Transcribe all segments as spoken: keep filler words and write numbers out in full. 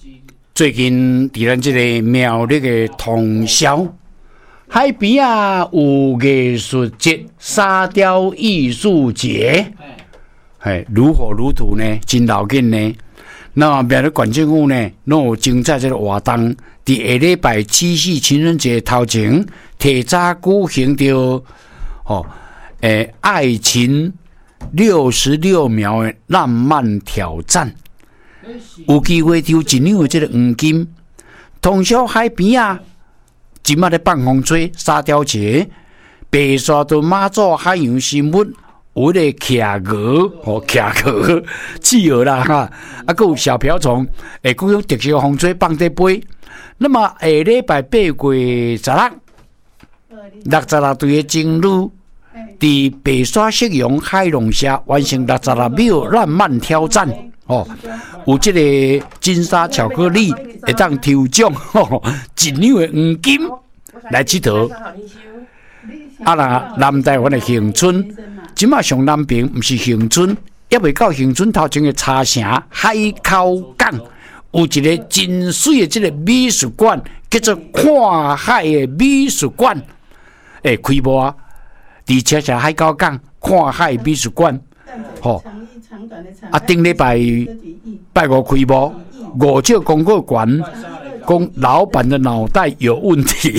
最近伫咱这个苗栗的通霄海边啊，有艺术节、沙雕艺术节，哎，如火如荼呢，真要紧呢。那苗栗县政府呢，拢有精彩这个活动，伫下礼拜七夕情人节头前，提早举行着哦，诶，爱情六十六秒的浪漫挑战，有机会抽一两的这个黄金。通霄海边啊，即马咧放风吹沙雕节，白沙屯马祖海洋生物。有咧徛鹅，哦，徛鹅，企鹅啦哈，啊，佮有小瓢虫，诶，各种特色风吹放在飞。那么下礼拜八月十六，六十六队的情侣，伫白沙夕阳海龙社完成六十六秒浪漫挑战，哦，有这个金沙巧克力会当抽奖，吼，一两的黄金来佚佗。啊啦，南台湾的恒春。即马上南边毋是恒春，还未到恒春头前的茶城海口港，有一个真水的这个美术馆，叫做看海的美术馆。诶、欸，开幕啊！伫车城海口港看海美术馆，吼、哦。啊，顶礼拜拜五开幕，五少公告馆讲老板的脑袋有问题。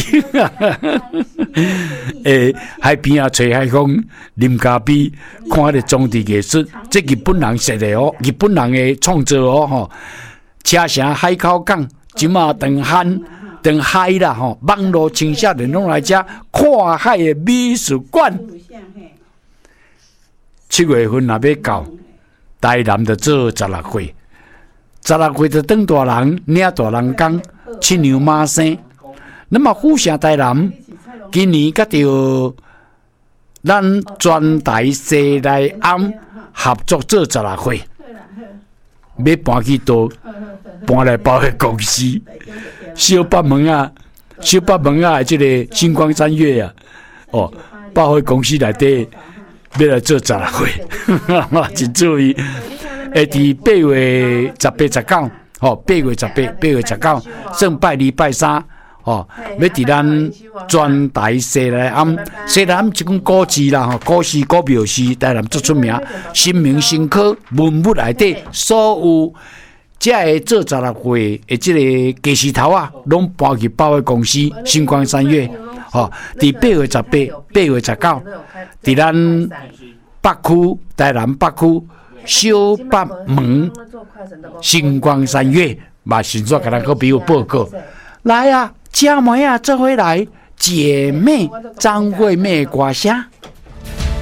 诶，海边啊，吹海风，啉咖啡，看迄个装置艺术，这日本人设的哦，日本人的创作哦，吼。车城海口港，即马当海当海啦，吼，网络青少年拢来遮看海的美术馆。七月份若要到，台南就做十六岁，十六岁就当大人，领大人工，七娘马生。那么府城台南。今年甲着咱全台西来庵合作做十六岁，要搬去倒搬来包迄公司，小北门啊，小北门啊，即个星光三月啊，哦，包迄公司内底要来做十六岁，真注意。会伫八月十八、十九，哦，八月十八、八月十九，算拜二、拜三。哦，要伫咱全台西来庵，西来庵即款古迹啦，吼，古诗古庙诗，台南最出名，新名新科文物内底所有遮个做十六岁的即个技师头啊，拢搬去包的公司星光三月，哦，伫八月十八、八月十九，伫咱北区台南北区小北门星光三月，嘛迅速甲咱个朋友报告，来啊！姐妹啊，做伙来，姐妹张惠妹歌声。